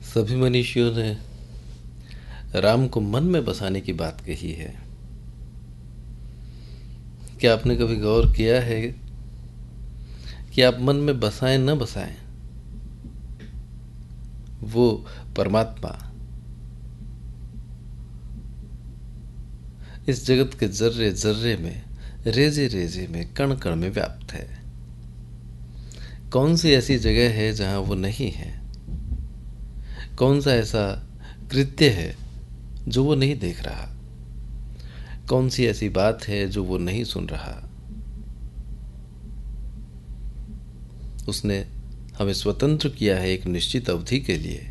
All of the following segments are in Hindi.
सभी मनीषियों ने राम को मन में बसाने की बात कही है। क्या आपने कभी गौर किया है कि आप मन में बसाएं न बसाएं, वो परमात्मा इस जगत के जर्रे जर्रे में, रेजे रेजे में, कण कण में व्याप्त है। कौन सी ऐसी जगह है जहां वो नहीं है? कौन सा ऐसा कृत्य है जो वो नहीं देख रहा? कौन सी ऐसी बात है जो वो नहीं सुन रहा? उसने हमें स्वतंत्र किया है एक निश्चित अवधि के लिए,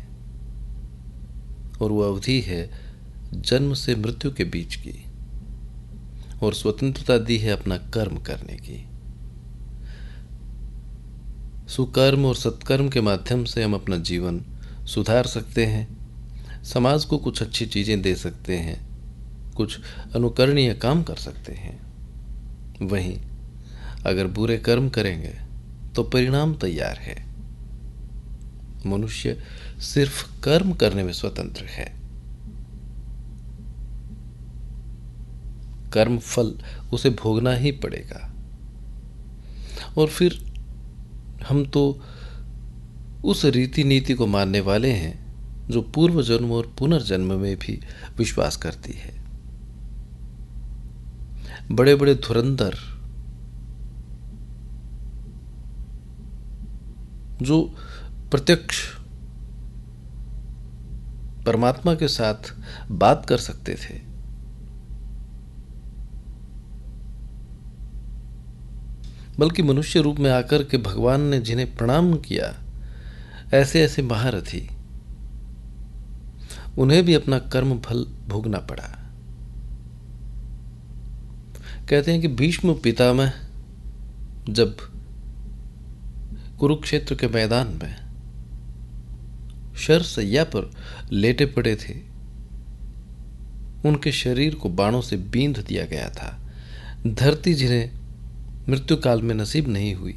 और वो अवधि है जन्म से मृत्यु के बीच की, और स्वतंत्रता दी है अपना कर्म करने की। सुकर्म और सत्कर्म के माध्यम से हम अपना जीवन सुधार सकते हैं, समाज को कुछ अच्छी चीजें दे सकते हैं, कुछ अनुकरणीय काम कर सकते हैं। वहीं अगर बुरे कर्म करेंगे तो परिणाम तैयार है। मनुष्य सिर्फ कर्म करने में स्वतंत्र है। कर्म फल उसे भोगना ही पड़ेगा। और फिर हम तो उस रीति नीति को मानने वाले हैं जो पूर्व जन्म और पुनर्जन्म में भी विश्वास करती है। बड़े बड़े धुरंधर जो प्रत्यक्ष परमात्मा के साथ बात कर सकते थे, बल्कि मनुष्य रूप में आकर के भगवान ने जिन्हें प्रणाम किया, ऐसे ऐसे महारथी, उन्हें भी अपना कर्म फल भोगना पड़ा। कहते हैं कि भीष्म पितामह जब कुरुक्षेत्र के मैदान में शरशैया पर लेटे पड़े थे, उनके शरीर को बाणों से बींध दिया गया था। धरती जिन्हें मृत्यु काल में नसीब नहीं हुई,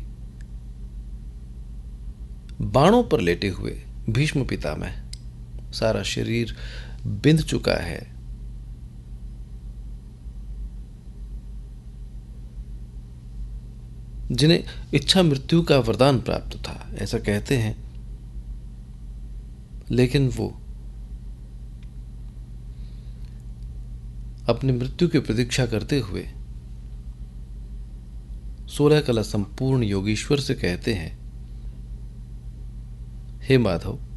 बाणों पर लेटे हुए भीष्म पितामह, सारा शरीर बिंध चुका है, जिन्हें इच्छा मृत्यु का वरदान प्राप्त था, ऐसा कहते हैं। लेकिन वो अपनी मृत्यु की प्रतीक्षा करते हुए 16 कला संपूर्ण योगीश्वर से कहते हैं, हे माधव,